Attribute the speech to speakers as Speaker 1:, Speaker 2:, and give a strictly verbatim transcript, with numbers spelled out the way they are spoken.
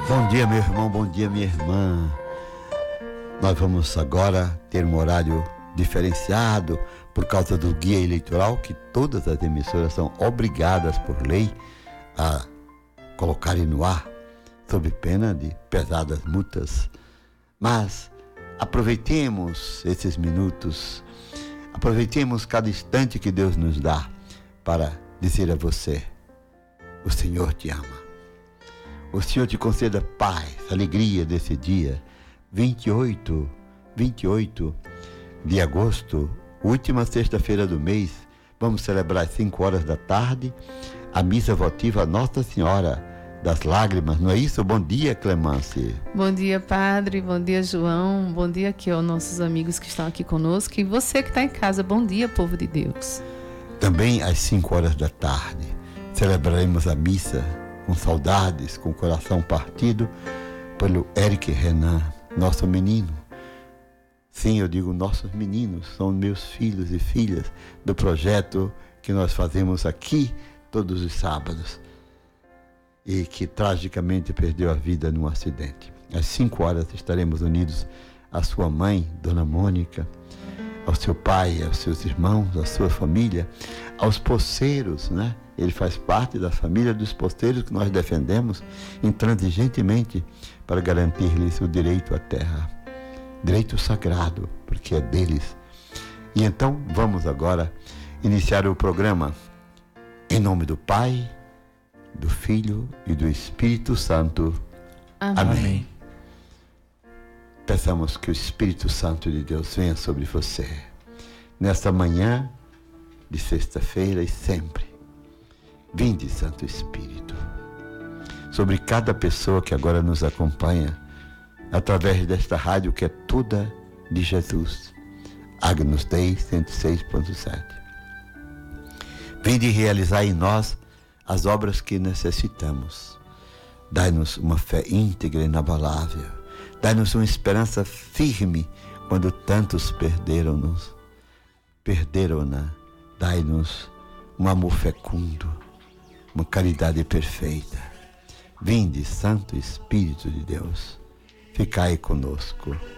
Speaker 1: Bom dia, meu irmão, bom dia, minha irmã. Nós vamos agora ter um horário diferenciado por causa do guia eleitoral que todas as emissoras são obrigadas por lei a colocarem no ar, sob pena de pesadas multas. Mas aproveitemos esses minutos, aproveitemos cada instante que Deus nos dá para dizer a você: o Senhor te ama. O Senhor te conceda paz, alegria desse dia, vinte e oito, vinte e oito de agosto, última sexta-feira do mês. Vamos celebrar às cinco horas da tarde a missa votiva a Nossa Senhora das Lágrimas, não é isso? Bom dia, Clemence.
Speaker 2: Bom dia, Padre, bom dia, João, bom dia aqui aos nossos amigos que estão aqui conosco e você que está em casa, bom dia, povo de Deus.
Speaker 1: Também às cinco horas da tarde celebraremos a missa com saudades, com o coração partido pelo Eric Renan, nosso menino. Sim, eu digo nossos meninos, são meus filhos e filhas do projeto que nós fazemos aqui todos os sábados e que tragicamente perdeu a vida num acidente. Às cinco horas estaremos unidos à sua mãe, Dona Mônica, ao seu pai, aos seus irmãos, à sua família, aos poceiros, né? Ele faz parte da família dos poceiros que nós defendemos intransigentemente para garantir-lhes o direito à terra. Direito sagrado, porque é deles. E então vamos agora iniciar o programa em nome do Pai, do Filho e do Espírito Santo.
Speaker 2: Amém.
Speaker 1: Amém. Peçamos que o Espírito Santo de Deus venha sobre você nesta manhã de sexta-feira e sempre. Vinde, Santo Espírito, sobre cada pessoa que agora nos acompanha através desta rádio que é toda de Jesus. Agnus Dei cento e seis ponto sete. Vinde realizar em nós as obras que necessitamos. Dai-nos uma fé íntegra e inabalável. Dai-nos uma esperança firme quando tantos perderam-nos. Perderam-na. Dai-nos um amor fecundo, uma caridade perfeita. Vinde, Santo Espírito de Deus, ficai conosco.